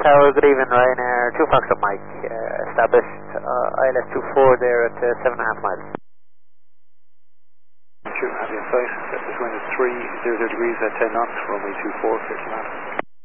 Tower, good evening, Ryanair, 2 Fox up Mike, established ILS 24 there at 7.5 miles. True, have you in sight, this wind is 300 degrees at 10 knots, runway 24, 50 knots.